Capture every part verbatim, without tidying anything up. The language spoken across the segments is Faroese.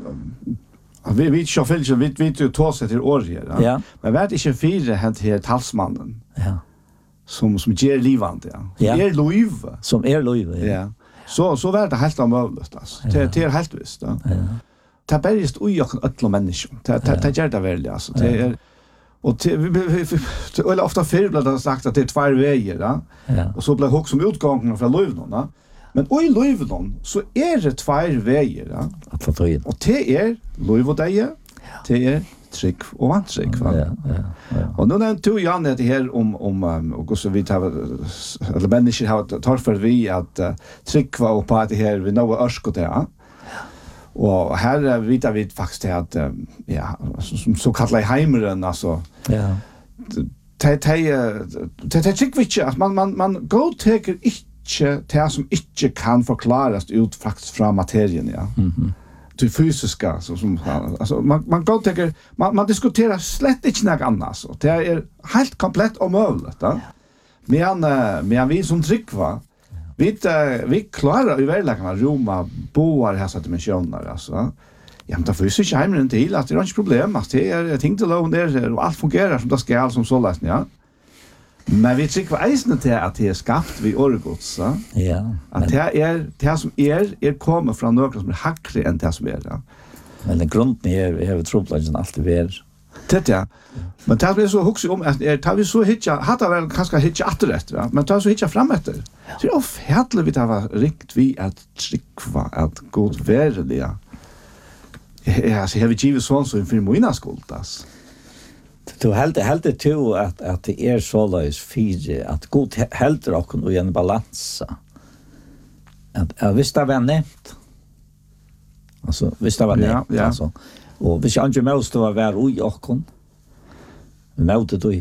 vi vi ikke fylger vi vi du tar seg til år her. Ja. Men vet ikke fire hent her talsmannen. Ja. Som som ger livande, ja. Ja. Er lov. Som er lov, ja. Ja. Så så var det helt omöjligt alltså. Det det är helt visst, ja. Ja. Det är bergst oj och alla människor. Det det det gör det väl alltså. Det är och det eller ofta fel det sagt att det är två vägar, ja. Ja. Och så blir hooks som utgången från Löven, ja. Men oj Löven så är det två vägar, ja. Att få ta in. Och det är Löv och det det är trick och vantrick, va. Ja, ja. Ja. Och nu när du Jan det här om om och så vi tar eller människor har tar för vi att uh, trycka och på det här vi nå örskot där. Och här vet vi faktiskt att um, ja som så kallar heimeren alltså. Ja. Det det det det tycker vi att man man man go taker inte det som inte kan förklaras ut faktiskt från materien, ja. Mhm. Det fysiska så som alltså man man går tänker man man diskuterar slett inte något annat så det är helt komplett omöjligt, ja. Men men vi som tryck va vi vi klarar i verkligheten Roma boar här så dimensioner alltså. Ja, men det fysiska hemmen till att det är inte problem att det är ting till lån där och allt fungerar som det ska som så läst, ja. Men vi tycker eisen til at det er skapt vi orgods, ja. Ja. At det er det som er er kommer fra noe som er hakre enn det som er, ja. Men den grunden er vi har troplagen alltid vært. Det ja. Men det er så hugsa om at er tar vi så hitja hata vel kanskje hitja atterrett, ja. Men tar så hitja fram etter. Så er færdelig vi det var rikt vi at trykva at god verlig, ja. Ja, så har vi givet sånn så for mina skuld, altså. Du helder helder to at at det er så løs fire at god helder og i en balanse. At at hvis det var nevnt. Altså hvis det var nevnt, ja, ja. altså. Og hvis jeg ikke måste var vær ui okkon. Måte du.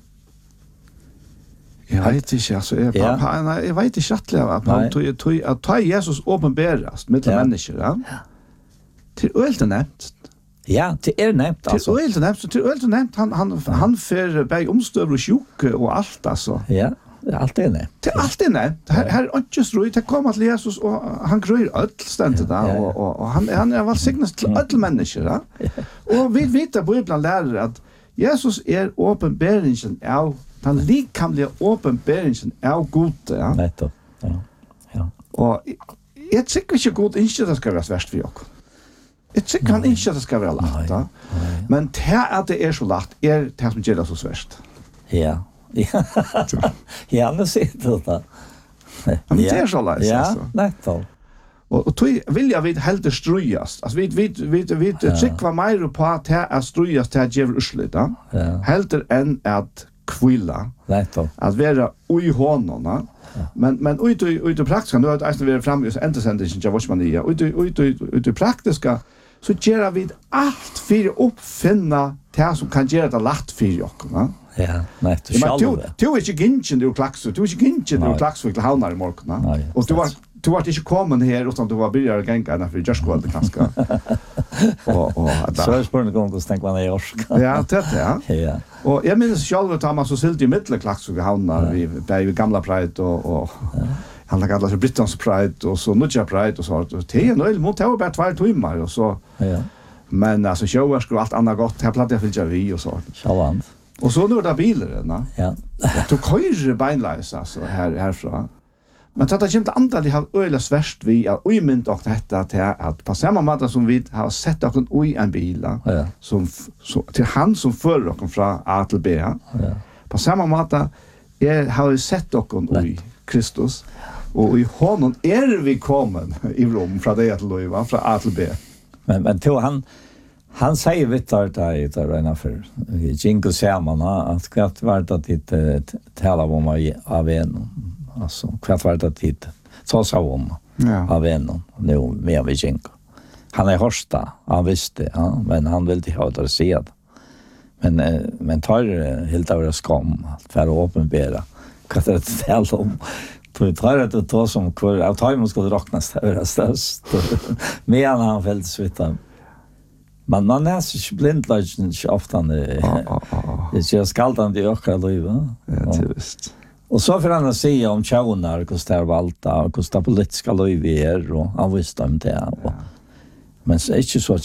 Jeg vet ikke, altså, jeg, Ja. pappa, nei, jeg vet ikke rettelig, Nei. at tog at ta Jesus åpenberast med Ja. mennesker, ja. Til øyelt er nevnt. Ja, det er nevnt, Til altså. øyelt er nevnt, så til øyelt er nevnt, han, han, han fer beg omstøver og sjuke og alt, altså. Ja, alt er nevnt. Det er alltid nevnt. Her, her er ikke strøy, det kommer til Jesus, og han grøyer ødel stendet da, Ja, ja, ja. og, og, og han, han er velsignet til ødel mennesker, ja. Og vi vet at Bibelen lærer at Jesus er åpenberingen av, den likamlige åpenberingen av gode, ja. Nettopp. Ja. Ja. Og jeg tykker ikke god ikke det skal være sverst for dere. Jeg tykker han ikke det skal være lagt, ja. Men det at det er så lagt, er det som gjør det så sverst. Ja. Ja. Ja, men sier du det. Men det er så lagt, Ja, altså. nettopp. Og, og tog vilja vi helder strøyast. Altså vi, vi, vi, vi Ja. tykker mer på at det er strøyast til at gjør urslit, ja. Ja. Helder enn at kvila. Nettopp. At være ui hånden, ja. Men men ut ut ut praktiska nu att alltså vi är framme just ända sen det jag watch man ja ut ut ut ut praktiska så gör vi allt för att uppfinna det som kan göra det lätt för oss, va? Ja, nettopp. Men du Sjálve. du är inte gingen du klax du är inte gingen du Nei. klax för att hamna i morgon, va? Nei, Och du var sant. du var inte kommen här utan du var börjar gänga när för just kvar det kanske. Och och Så er spørsmålet om hvordan tenker man i orsk. ja, det ja. Ja. Och jag minns själv att man så silt i mittelklax och hamnar vi på gamla Pride och och han har kallat sig Britons Pride och så Nudja Pride och så och det är nöjd mot det var bara två timmar och så Ja. men alltså shower skulle allt annat gott här plattade jag vi och så Sjálvand. och så nu är det bilar va Ja. du köjer beinleis alltså här härifrån men tatt det inte andra de har öle svärst vi är oj mynt och detta till att på samma måte som vi har sett och en oj en bil Ja. som så till han som för och från A till B Ja. på samma måte är har vi sett och oj Kristus och i honom är vi kommen i Rom från det till Löva från A till B. Men men till han han säger vet där där där redan för Jingo Sermon att kvart vart att det tala om av en alltså kvart vart att det så sa om Ja. av en nu med vi Jingo. Han är hörsta, han visste, ja, men han vill inte ha det att se det. Men eh, men tar helt av det skam för att uppenbara vad det talar om. Du tar det då som kvar av tajmen ska räknas det störst. Men han fällt svita. Man man är så blind liksom ofta det är ju skaldande i ökar liv. Ja, det visst. Och så för han att säga om tjaunar, kostar valta, kostar politiska liv är och han visste om det. Och, men så är det inte så att